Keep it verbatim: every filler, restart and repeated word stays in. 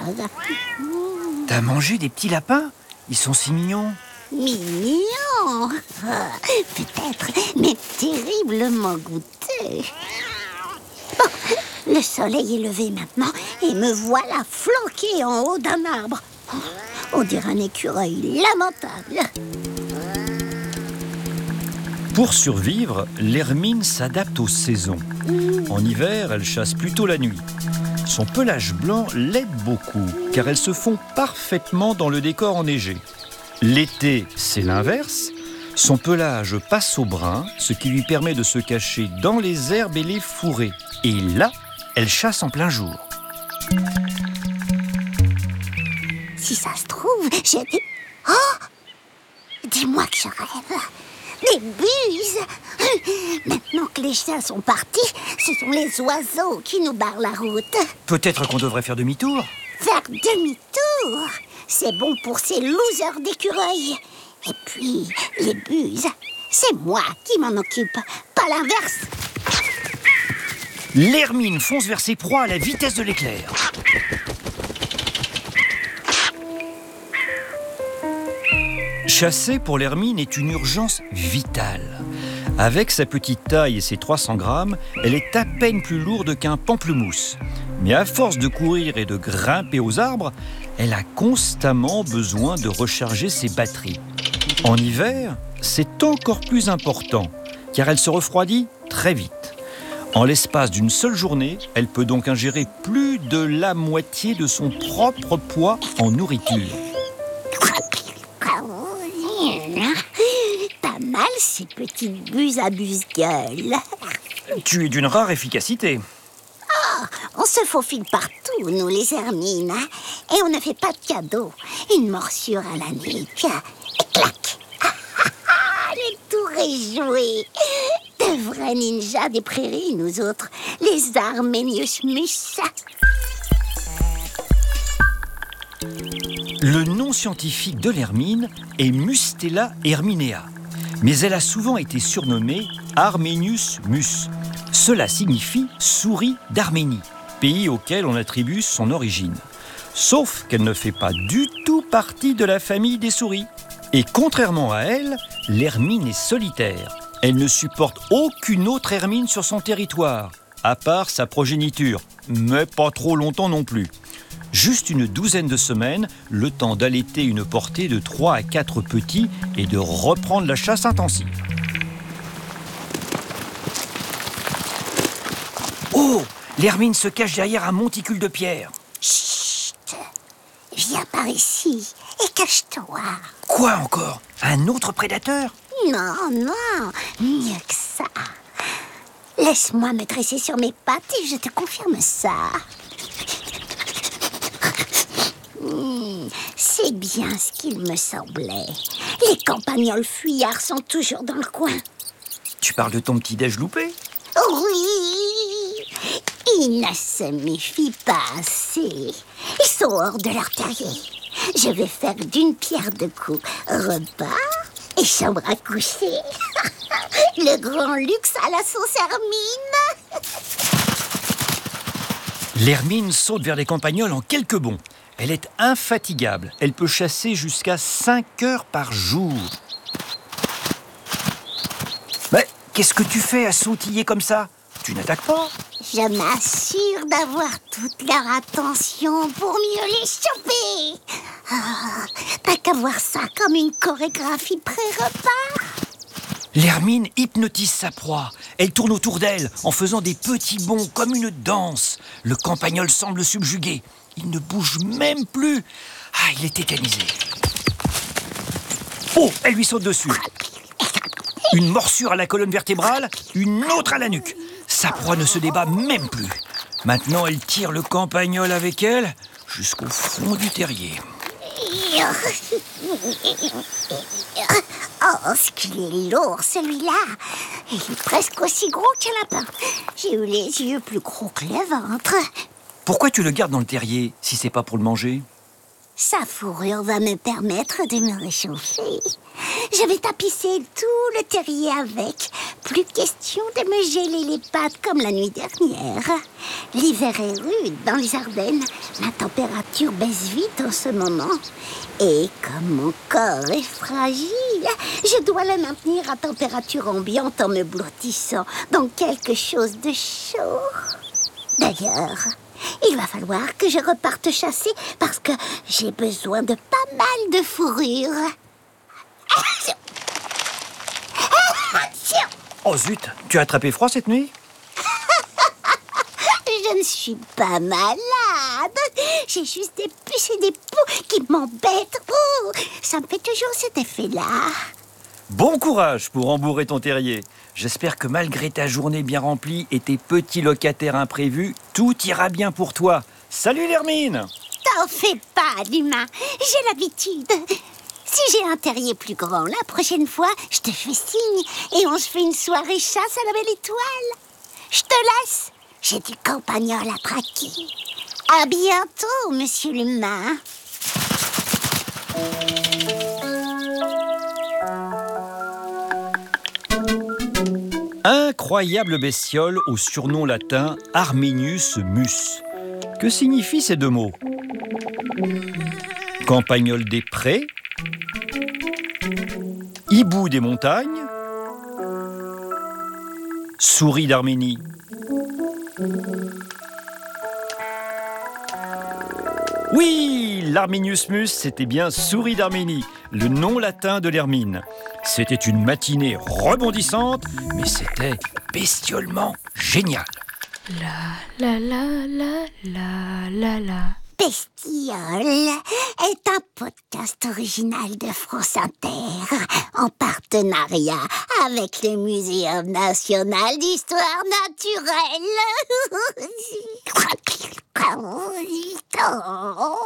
T'as mangé des petits lapins? Ils sont si mignons. Mignons? Peut-être, mais terriblement goûteux. Bon, le soleil est levé maintenant et me voilà flanqué en haut d'un arbre. On dirait un écureuil lamentable. Pour survivre, l'hermine s'adapte aux saisons. En hiver, elle chasse plutôt la nuit. Son pelage blanc l'aide beaucoup, car elle se fond parfaitement dans le décor enneigé. L'été, c'est l'inverse. Son pelage passe au brun, ce qui lui permet de se cacher dans les herbes et les fourrés. Et là, elle chasse en plein jour. Si ça se trouve, j'ai des... Oh! Dis-moi que je rêve. Des buses! Maintenant que les chiens sont partis, ce sont les oiseaux qui nous barrent la route. Peut-être qu'on devrait faire demi-tour. Faire demi-tour? C'est bon pour ces losers d'écureuils. Et puis, les buses, c'est moi qui m'en occupe, pas l'inverse. L'hermine fonce vers ses proies à la vitesse de l'éclair. Chasser pour l'hermine est une urgence vitale. Avec sa petite taille et ses trois cents grammes, elle est à peine plus lourde qu'un pamplemousse. Mais à force de courir et de grimper aux arbres, elle a constamment besoin de recharger ses batteries. En hiver, c'est encore plus important, car elle se refroidit très vite. En l'espace d'une seule journée, elle peut donc ingérer plus de la moitié de son propre poids en nourriture. Pas mal ces petites buses à buse-gueule. Tu es d'une rare efficacité. Oh, on se faufile partout, nous les hermines, hein, et on ne fait pas de cadeaux. Une morsure à la nuque, et clac. Le tour est joué. De vrais ninjas des prairies, nous autres, les Arménius-mus. Le nom scientifique de l'hermine est Mustela herminea, mais elle a souvent été surnommée Armenius mus. Cela signifie souris d'Arménie, pays auquel on attribue son origine. Sauf qu'elle ne fait pas du tout partie de la famille des souris. Et contrairement à elle, l'hermine est solitaire. Elle ne supporte aucune autre hermine sur son territoire, à part sa progéniture, mais pas trop longtemps non plus. Juste une douzaine de semaines, le temps d'allaiter une portée de trois à quatre petits et de reprendre la chasse intensive. Oh! L'hermine se cache derrière un monticule de pierre. Chut! Viens par ici et cache-toi. Quoi encore? Un autre prédateur? Non, non, mieux que ça. Laisse-moi me dresser sur mes pattes et je te confirme ça. Hmm, c'est bien ce qu'il me semblait. Les campagnols fuyards sont toujours dans le coin. Tu parles de ton petit déj loupé? Oui, ils ne se méfient pas assez. Ils sont hors de leur terrier. Je vais faire d'une pierre deux coups repas et chambre à coucher. Le grand luxe à la sauce hermine. L'hermine saute vers les campagnols en quelques bonds. Elle est infatigable. Elle peut chasser jusqu'à cinq heures par jour. Mais qu'est-ce que tu fais à sautiller comme ça? Tu n'attaques pas? Je m'assure d'avoir toute leur attention pour mieux les choper. Ah, t'as qu'à voir ça comme une chorégraphie pré-repas. L'hermine hypnotise sa proie. Elle tourne autour d'elle en faisant des petits bonds comme une danse. Le campagnol semble subjugué. Il ne bouge même plus. Ah, il est tétanisé. Oh, elle lui saute dessus. Une morsure à la colonne vertébrale, une autre à la nuque. Sa proie ne se débat même plus. Maintenant, elle tire le campagnol avec elle jusqu'au fond du terrier. Oh, ce qu'il est lourd, celui-là. Il est presque aussi gros qu'un lapin. J'ai eu les yeux plus gros que le ventre. Pourquoi tu le gardes dans le terrier si c'est pas pour le manger? Sa fourrure va me permettre de me réchauffer. Je vais tapisser tout le terrier avec. Plus question de me geler les pattes comme la nuit dernière. L'hiver est rude dans les Ardennes. La température baisse vite en ce moment. Et comme mon corps est fragile, je dois le maintenir à température ambiante en me blottissant dans quelque chose de chaud. D'ailleurs, il va falloir que je reparte chasser parce que j'ai besoin de pas mal de fourrure. Oh zut, tu as attrapé froid cette nuit? Je ne suis pas malade. J'ai juste des puces et des poux qui m'embêtent. Oh, ça me fait toujours cet effet-là. Bon courage pour embourrer ton terrier. J'espère que malgré ta journée bien remplie et tes petits locataires imprévus, tout ira bien pour toi. Salut l'Hermine! T'en fais pas, l'humain. J'ai l'habitude. Si j'ai un terrier plus grand, la prochaine fois, je te fais signe et on se fait une soirée chasse à la belle étoile. Je te laisse. J'ai du campagnol à traquer. À bientôt, monsieur l'humain. Incroyable bestiole au surnom latin Armenius mus. Que signifient ces deux mots? Campagnol des prés? Hibou des montagnes? Souris d'Arménie? Oui, l'Armenius mus, c'était bien souris d'Arménie, le nom latin de l'hermine. C'était une matinée rebondissante, mais c'était bestiolement génial. La la la la la la la. Bestiole est un podcast original de France Inter en partenariat avec le Muséum national d'histoire naturelle.